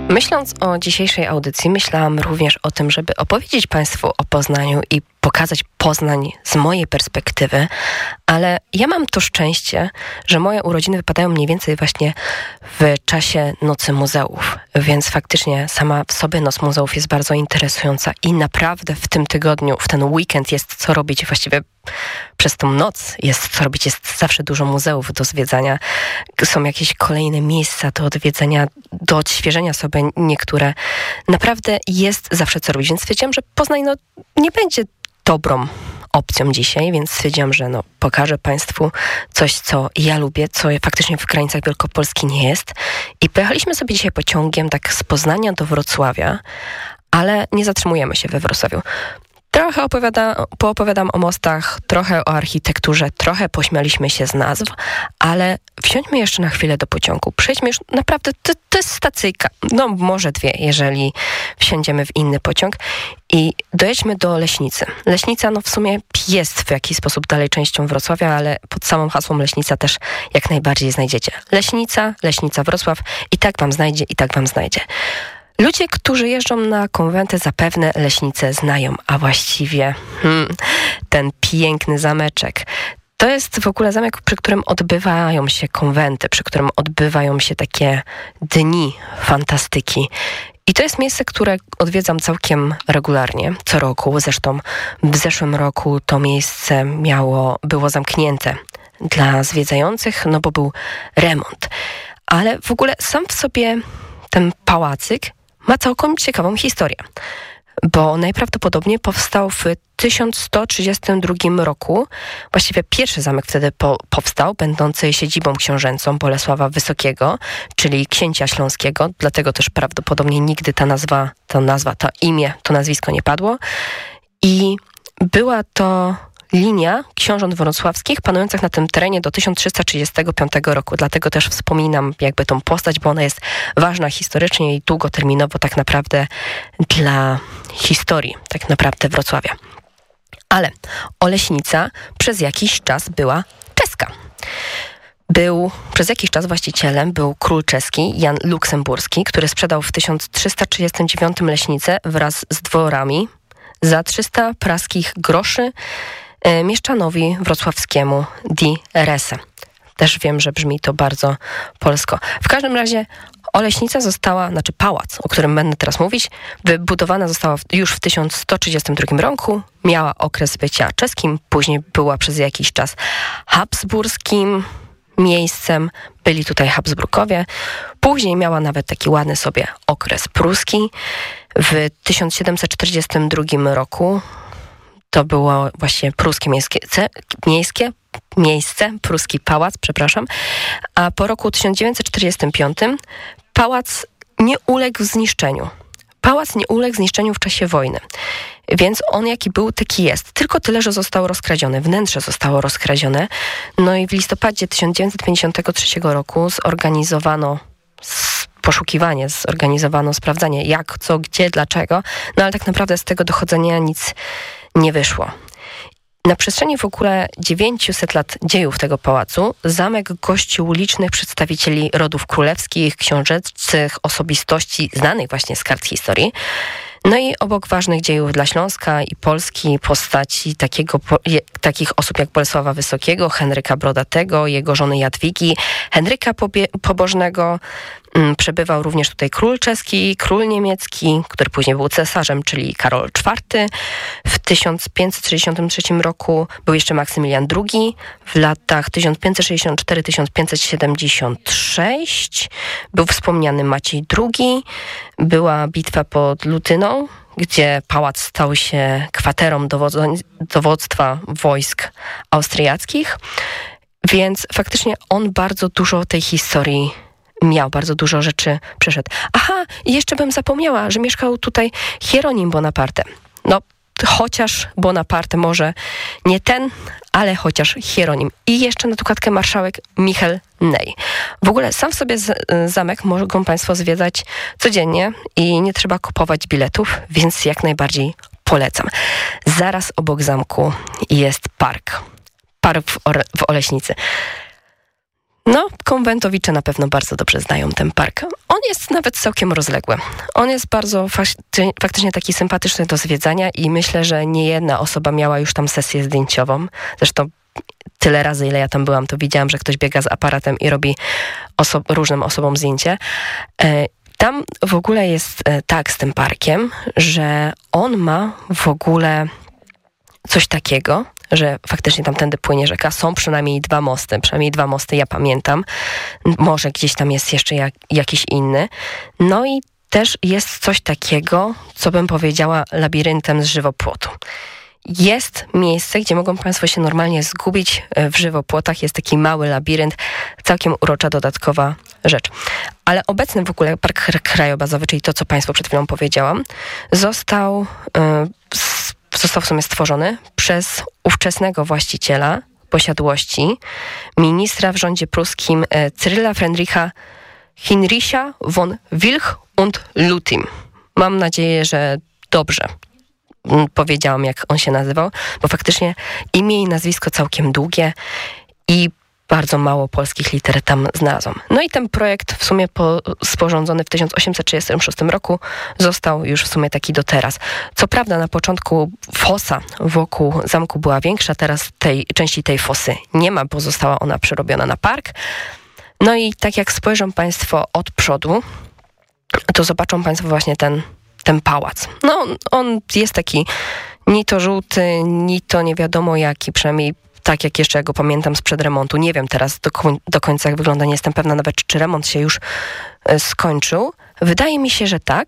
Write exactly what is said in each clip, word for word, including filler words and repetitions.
Myśląc o dzisiejszej audycji, myślałam również o tym, żeby opowiedzieć Państwu o Poznaniu i pokazać Poznań z mojej perspektywy, ale ja mam to szczęście, że moje urodziny wypadają mniej więcej właśnie w czasie Nocy Muzeów, więc faktycznie sama w sobie Noc Muzeów jest bardzo interesująca i naprawdę w tym tygodniu, w ten weekend jest co robić, właściwie przez tą noc jest co robić, jest zawsze dużo muzeów do zwiedzania, są jakieś kolejne miejsca do odwiedzenia, do odświeżenia sobie niektóre. Naprawdę jest zawsze co robić, więc stwierdziłam, że Poznań no, nie będzie dobrą opcją dzisiaj, więc stwierdziłam, że no, pokażę Państwu coś, co ja lubię, co faktycznie w granicach Wielkopolski nie jest. I pojechaliśmy sobie dzisiaj pociągiem tak z Poznania do Wrocławia, ale nie zatrzymujemy się we Wrocławiu. Trochę opowiada, poopowiadam o mostach, trochę o architekturze, trochę pośmialiśmy się z nazw, ale wsiądźmy jeszcze na chwilę do pociągu. Przejdźmy już, naprawdę, to, to jest stacyjka, no może dwie, jeżeli wsiądziemy w inny pociąg i dojedźmy do Leśnicy. Leśnica, no w sumie jest w jakiś sposób dalej częścią Wrocławia, ale pod samym hasłem Leśnica też jak najbardziej znajdziecie. Leśnica, Leśnica Wrocław i tak wam znajdzie, i tak wam znajdzie. Ludzie, którzy jeżdżą na konwenty, zapewne Leśnicę znają, a właściwie hmm, ten piękny zameczek. To jest w ogóle zamek, przy którym odbywają się konwenty, przy którym odbywają się takie dni fantastyki. I to jest miejsce, które odwiedzam całkiem regularnie, co roku. Zresztą w zeszłym roku to miejsce miało, było zamknięte dla zwiedzających, no bo był remont. Ale w ogóle sam w sobie ten pałacyk ma całkiem ciekawą historię, bo najprawdopodobniej powstał w tysiąc sto trzydziestym drugim roku. Właściwie pierwszy zamek wtedy po, powstał, będący siedzibą książęcą Bolesława Wysokiego, czyli księcia śląskiego, dlatego też prawdopodobnie nigdy ta nazwa, ta nazwa, to imię, to nazwisko nie padło. I była to linia książąt wrocławskich panujących na tym terenie do tysiąc trzysta trzydziestego piątego roku. Dlatego też wspominam jakby tą postać, bo ona jest ważna historycznie i długoterminowo tak naprawdę dla historii, tak naprawdę Wrocławia. Ale Oleśnica przez jakiś czas była czeska. Był przez jakiś czas właścicielem był król czeski Jan Luksemburski, który sprzedał w tysiąc trzysta trzydziestym dziewiątym Leśnicę wraz z dworami za trzysta praskich groszy mieszczanowi wrocławskiemu di Rese. Też wiem, że brzmi to bardzo polsko. W każdym razie Oleśnica została, znaczy pałac, o którym będę teraz mówić, wybudowana została już w tysiąc sto trzydziestym drugim roku. Miała okres bycia czeskim, później była przez jakiś czas habsburskim miejscem. Byli tutaj Habsburgowie. Później miała nawet taki ładny sobie okres pruski. W tysiąc siedemset czterdziestym drugim roku to było właśnie pruskie miejskie, miejskie, miejsce, pruski pałac, przepraszam. A po roku tysiąc dziewięćset czterdziestym piątym pałac nie uległ zniszczeniu. Pałac nie uległ zniszczeniu w czasie wojny. Więc on jaki był, taki jest. Tylko tyle, że został rozkradziony. Wnętrze zostało rozkradzione. No i w listopadzie tysiąc dziewięćset pięćdziesiątego trzeciego roku zorganizowano poszukiwanie, zorganizowano sprawdzanie jak, co, gdzie, dlaczego. No ale tak naprawdę z tego dochodzenia nic nie wyszło. Na przestrzeni w ogóle dziewięćset lat dziejów tego pałacu zamek gościł licznych przedstawicieli rodów królewskich, książęcych, osobistości znanych właśnie z kart historii. No i obok ważnych dziejów dla Śląska i Polski postaci takiego, je, takich osób jak Bolesława Wysokiego, Henryka Brodatego, jego żony Jadwigi, Henryka Pobie- Pobożnego. Mm, przebywał również tutaj król czeski, król niemiecki, który później był cesarzem, czyli Karol czwarty. W tysiąc pięćset sześćdziesiątym trzecim roku był jeszcze Maksymilian drugi. W latach tysiąc pięćset sześćdziesiąt cztery do tysiąc pięćset siedemdziesiąt sześć był wspomniany Maciej drugi. Była bitwa pod Lutyną, gdzie pałac stał się kwaterą dowodzo- dowództwa wojsk austriackich. Więc faktycznie on bardzo dużo tej historii miał, bardzo dużo rzeczy przeszedł. Aha, i jeszcze bym zapomniała, że mieszkał tutaj Hieronim Bonaparte. No, chociaż Bonaparte może nie ten, ale chociaż Hieronim. I jeszcze na dokładkę marszałek Michel Ney. W ogóle sam w sobie z, zamek mogą Państwo zwiedzać codziennie i nie trzeba kupować biletów, więc jak najbardziej polecam. Zaraz obok zamku jest park. Park w, Or- w Oleśnicy. No, konwentowicze na pewno bardzo dobrze znają ten park. On jest nawet całkiem rozległy. On jest bardzo fakty- faktycznie taki sympatyczny do zwiedzania i myślę, że nie jedna osoba miała już tam sesję zdjęciową. Zresztą tyle razy, ile ja tam byłam, to widziałam, że ktoś biega z aparatem i robi oso- różnym osobom zdjęcie. E, tam w ogóle jest e, tak z tym parkiem, że on ma w ogóle coś takiego, że faktycznie tamtędy płynie rzeka. Są przynajmniej dwa mosty, przynajmniej dwa mosty, ja pamiętam. Może gdzieś tam jest jeszcze jak, jakiś inny. No i też jest coś takiego, co bym powiedziała labiryntem z żywopłotu. Jest miejsce, gdzie mogą Państwo się normalnie zgubić w żywopłotach. Jest taki mały labirynt, całkiem urocza dodatkowa rzecz. Ale obecny w ogóle park krajobrazowy, czyli to, co Państwu przed chwilą powiedziałam, został, yy, został w sumie stworzony przez ówczesnego właściciela posiadłości, ministra w rządzie pruskim yy, Cyryla Friedricha Heinricha von Wilch und Lutim. Mam nadzieję, że dobrze powiedziałam, jak on się nazywał, bo faktycznie imię i nazwisko całkiem długie i bardzo mało polskich liter tam znalazłam. No i ten projekt w sumie po, sporządzony w tysiąc osiemset trzydziestym szóstym roku został już w sumie taki do teraz. Co prawda na początku fosa wokół zamku była większa, teraz tej części tej fosy nie ma, bo została ona przerobiona na park. No i tak jak spojrzą Państwo od przodu, to zobaczą Państwo właśnie ten ten pałac. No, on jest taki ni to żółty, ni to nie wiadomo jaki, przynajmniej tak jak jeszcze ja go pamiętam sprzed remontu. Nie wiem teraz do, do końca jak wygląda, nie jestem pewna nawet, czy remont się już e, skończył. Wydaje mi się, że tak.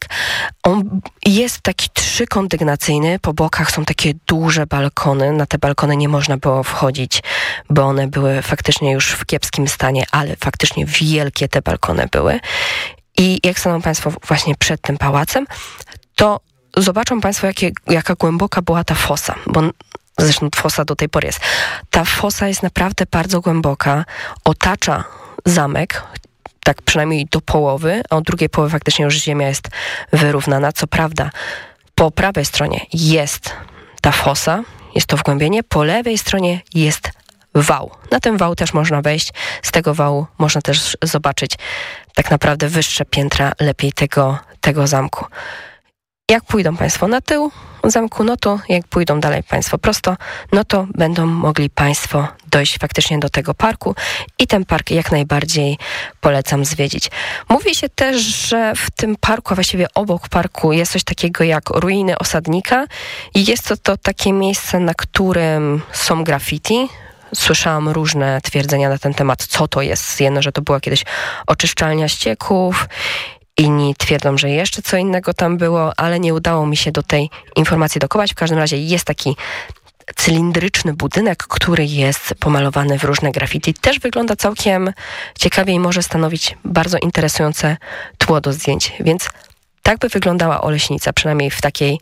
On jest taki trzykondygnacyjny, po bokach są takie duże balkony. Na te balkony nie można było wchodzić, bo one były faktycznie już w kiepskim stanie, ale faktycznie wielkie te balkony były. I jak staną Państwo właśnie przed tym pałacem, to zobaczą Państwo, jakie, jaka głęboka była ta fosa, bo zresztą fosa do tej pory jest. Ta fosa jest naprawdę bardzo głęboka, otacza zamek, tak przynajmniej do połowy, a od drugiej połowy faktycznie już ziemia jest wyrównana. Co prawda, po prawej stronie jest ta fosa, jest to wgłębienie, po lewej stronie jest wał. Na ten wał też można wejść, z tego wału można też zobaczyć tak naprawdę wyższe piętra lepiej tego, tego zamku. Jak pójdą Państwo na tył zamku, no to jak pójdą dalej Państwo prosto, no to będą mogli Państwo dojść faktycznie do tego parku i ten park jak najbardziej polecam zwiedzić. Mówi się też, że w tym parku, a właściwie obok parku jest coś takiego jak ruiny osadnika i jest to, to takie miejsce, na którym są graffiti. Słyszałam różne twierdzenia na ten temat, co to jest. Jedno, że to była kiedyś oczyszczalnia ścieków, inni twierdzą, że jeszcze co innego tam było, ale nie udało mi się do tej informacji dokopać. W każdym razie jest taki cylindryczny budynek, który jest pomalowany w różne graffiti. Też wygląda całkiem ciekawie i może stanowić bardzo interesujące tło do zdjęć. Więc tak by wyglądała Oleśnica, przynajmniej w takiej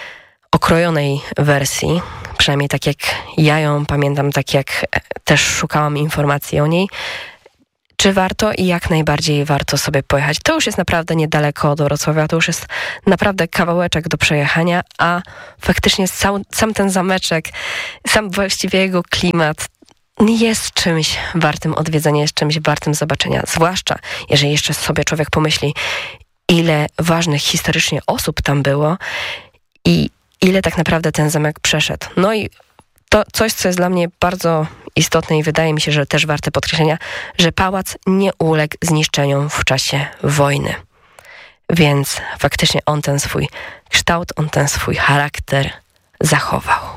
okrojonej wersji, przynajmniej tak jak ja ją pamiętam, tak jak też szukałam informacji o niej. Czy warto? I jak najbardziej warto sobie pojechać. To już jest naprawdę niedaleko do Wrocławia, to już jest naprawdę kawałeczek do przejechania, a faktycznie sam, sam ten zameczek, sam właściwie jego klimat jest czymś wartym odwiedzenia, jest czymś wartym zobaczenia. Zwłaszcza, jeżeli jeszcze sobie człowiek pomyśli, ile ważnych historycznie osób tam było i ile tak naprawdę ten zamek przeszedł. No i to coś, co jest dla mnie bardzo istotne i wydaje mi się, że też warte podkreślenia, że pałac nie uległ zniszczeniom w czasie wojny. Więc faktycznie on ten swój kształt, on ten swój charakter zachował.